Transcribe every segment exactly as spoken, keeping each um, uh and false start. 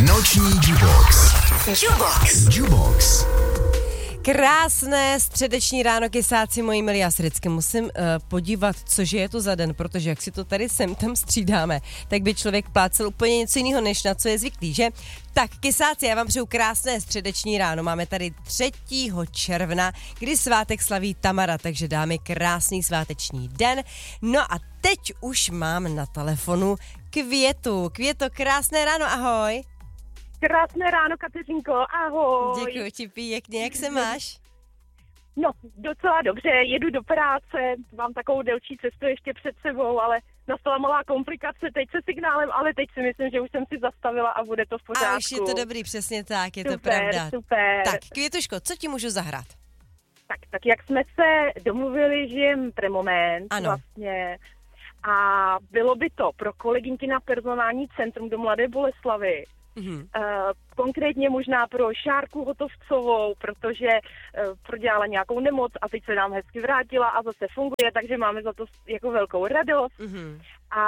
Noční Jubox. Jubox. Jubox. Krásné středeční ráno, kysáci moji milí. Já se vždycky musím uh, podívat, cože je to za den, protože jak si to tady sem tam střídáme, tak by člověk plácel úplně něco jiného, než na co je zvyklý, že? Tak, kysáci, já vám přeju krásné středeční ráno. Máme tady třetího června, kdy svátek slaví Tamara, takže dáme krásný sváteční den. No a teď už mám na telefonu Květu. Květo, krásné ráno, ahoj. Krásné ráno, Kateřinko, ahoj. Děkuji ti pěkně, jak se máš? No, docela dobře, jedu do práce, mám takovou delší cestu ještě před sebou, ale nastala malá komplikace teď se signálem, ale teď si myslím, že už jsem si zastavila a bude to v pořádku. A už je to dobrý, přesně tak, je super, to pravda. Super, Tak, Květuško, co ti můžu zahrát? Tak, tak jak jsme se domluvili, že jem pre moment Ano. vlastně a bylo by to pro kolegyňky na personální centrum do Mladé Boleslavi. Mhm. Uh, konkrétně možná pro Šárku Hotovcovou, protože uh, prodělala nějakou nemoc a teď se nám hezky vrátila a zase funguje, takže máme za to jako velkou radost. Mhm. A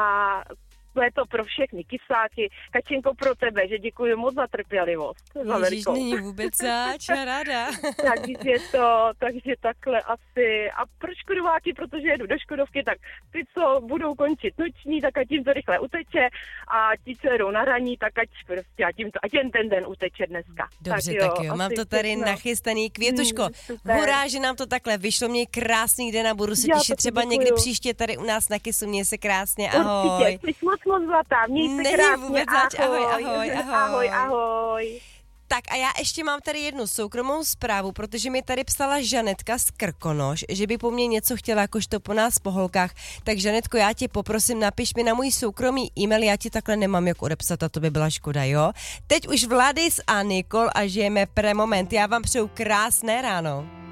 to je to pro všechny kysáky. Kačenko, pro tebe, že děkuji moc za trpělivost. Za Ježíš, velikou. není vůbec zač, ráda. takže to, takže takhle asi. A pro škodováky, protože jedu do Škodovky, tak ty, co budou končit noční, tak ať jim to rychle uteče a ti, co jedou na raní, tak ať prostě, ať jim to, ať jen ten den uteče dneska. Dobře, tak jo, tak jo, mám asi to tady všechno. nachystaný. Květuško, Hmm, super. hurá, že nám to takhle vyšlo, měj krásný den a budu se Já těšit taky třeba děkuju. někdy příště tady u nás na Kysu, měj se krásně, ahoj. Určitě, jsi moc moc zlatá, měj se Není krásně, vůbec zač, ahoj, ahoj, ahoj. ahoj, ahoj. Tak a já ještě mám tady jednu soukromou zprávu, protože mi tady psala Žanetka z Krkonoš, že by po mně něco chtěla, jakožto po nás po holkách. Tak Žanetko, já tě poprosím, napiš mi na můj soukromý e-mail, já ti takhle nemám jak odepsat a to by byla škoda, jo? Teď už Vladis a Nikol a žijeme pre moment. Já vám přeju krásné ráno.